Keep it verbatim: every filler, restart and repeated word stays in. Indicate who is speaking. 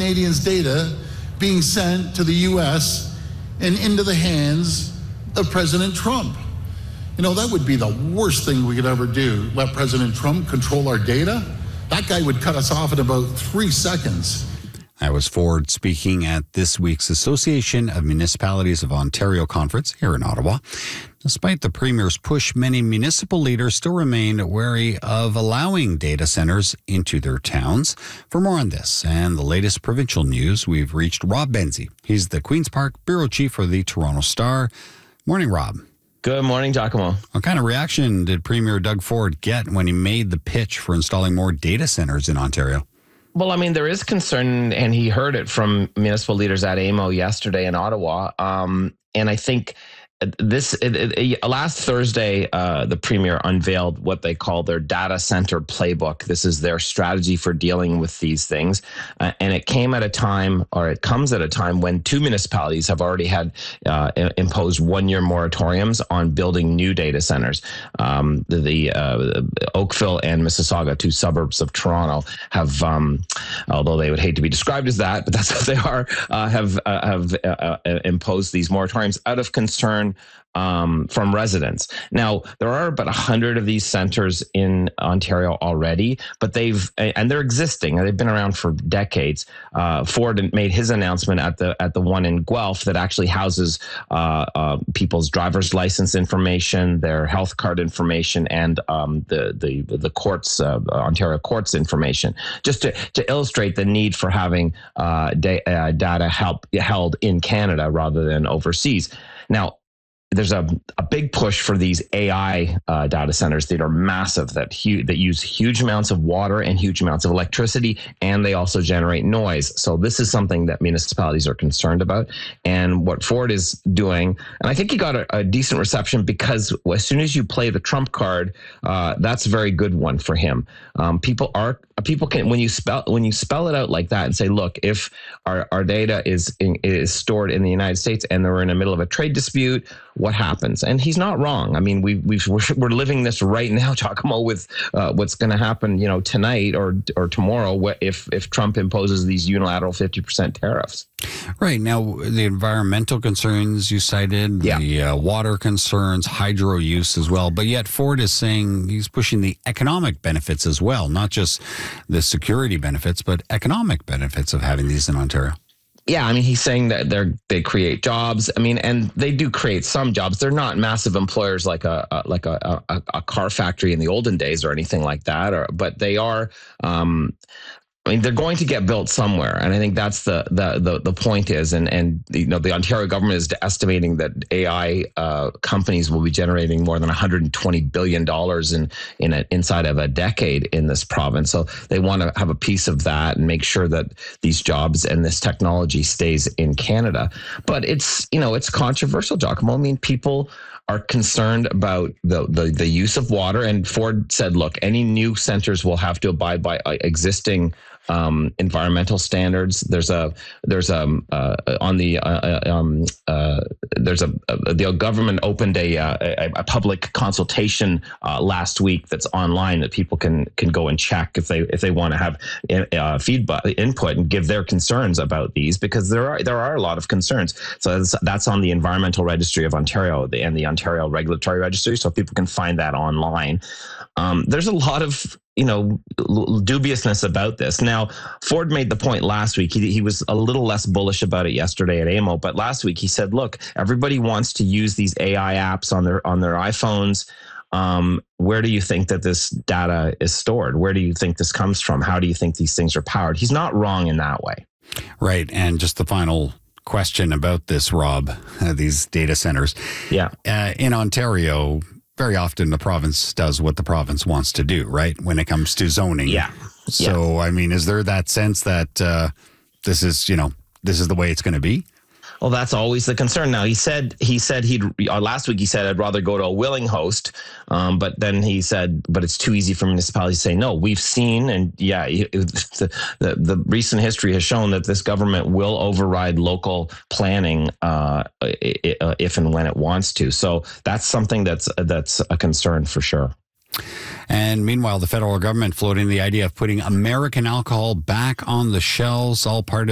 Speaker 1: Canadians' data being sent to the U S and into the hands of President Trump. You know, that would be the worst thing we could ever do, let President Trump control our data. That guy would cut us off in about three seconds.
Speaker 2: That was Ford speaking at this week's Association of Municipalities of Ontario conference here in Ottawa. Despite the Premier's push, many municipal leaders still remain wary of allowing data centers into their towns. For more on this and the latest provincial news, we've reached Rob Benzie. He's the Queen's Park Bureau Chief for the Toronto Star. Morning, Rob.
Speaker 3: Good morning, Giacomo.
Speaker 2: What kind of reaction did Premier Doug Ford get when he made the pitch for installing more data centers in Ontario?
Speaker 3: Well, I mean, there is concern, and he heard it from municipal leaders at A M O yesterday in Ottawa. Um, and I think this it, it, last Thursday, uh, the Premier unveiled what they call their data center playbook. This is their strategy for dealing with these things. Uh, and it came at a time, or it comes at a time when two municipalities have already had uh, imposed one-year moratoriums on building new data centers. Um, the the uh, Oakville and Mississauga, two suburbs of Toronto, have, um, although they would hate to be described as that, but that's what they are, uh, have uh, have uh, uh, imposed these moratoriums out of concern Um, from residents. Now, there are about a hundred of these centers in Ontario already, but they've, and they're existing, they've been around for decades. Uh, Ford made his announcement at the at the one in Guelph that actually houses uh, uh, people's driver's license information, their health card information, and um, the, the, the courts, uh, Ontario courts information, just to, to illustrate the need for having uh, da- uh, data help, held in Canada rather than overseas. Now, there's a, a big push for these A I uh, data centers that are massive, that hu- that use huge amounts of water and huge amounts of electricity, and they also generate noise. So this is something that municipalities are concerned about. And what Ford is doing, and I think he got a, a decent reception because as soon as you play the Trump card, uh, that's a very good one for him. Um, people are people can when you spell when you spell it out like that and say, look, if our, our data is in, is stored in the United States and we're in the middle of a trade dispute, what happens? And he's not wrong. I mean, we we've, we're, we're living this right now, Giacomo, with uh, what's going to happen, you know, tonight or or tomorrow if if Trump imposes these unilateral fifty percent tariffs.
Speaker 2: Right. Now, the environmental concerns you cited,
Speaker 3: yeah.
Speaker 2: the uh, water concerns, hydro use as well. But yet Ford is saying he's pushing the economic benefits as well, not just the security benefits, but economic benefits of having these in Ontario.
Speaker 3: Yeah, I mean, he's saying that they're they create jobs. I mean, and they do create some jobs. They're not massive employers like a, a like a, a, a car factory in the olden days or anything like that. Or but they are. Um, I mean, they're going to get built somewhere, and I think that's the the the, the point is. And and you know, the Ontario government is estimating that A I uh, companies will be generating more than one hundred twenty billion dollars in in a, inside of a decade in this province. So they want to have a piece of that and make sure that these jobs and this technology stays in Canada. But it's you know it's controversial, Giacomo. I mean, people are concerned about the, the the use of water, and Ford said, look, any new centers will have to abide by existing um, environmental standards. There's a there's a uh, on the uh, um, uh, there's a, a the government opened a a, a public consultation uh, last week that's online that people can can go and check if they if they want to have uh, feedback input and give their concerns about these, because there are there are a lot of concerns. So that's, that's on the Environmental Registry of Ontario and the Ontario Regulatory Registry, so people can find that online. Um, there's a lot of you know, dubiousness about this. Now, Ford made the point last week. He, he was a little less bullish about it yesterday at A M O, but last week he said, look, everybody wants to use these A I apps on their on their iPhones. Um, where do you think that this data is stored? Where do you think this comes from? How do you think these things are powered? He's not wrong in that way.
Speaker 2: Right. And just the final question about this, Rob, uh, these data centers.
Speaker 3: Yeah.
Speaker 2: Uh, in Ontario, very often the province does what the province wants to do, right? When it comes to zoning.
Speaker 3: Yeah.
Speaker 2: So,
Speaker 3: yeah.
Speaker 2: I mean, is there that sense that uh, this is, you know, this is the way it's going to be?
Speaker 3: Well, that's always the concern. Now, he said he said he'd uh, last week he said I'd rather go to a willing host, um, but then he said, but it's too easy for municipalities to say no. We've seen, and yeah, it, the, the the recent history has shown that this government will override local planning uh, if and when it wants to. So that's something that's that's a concern for sure.
Speaker 2: And meanwhile, the federal government floating the idea of putting American alcohol back on the shelves, all part of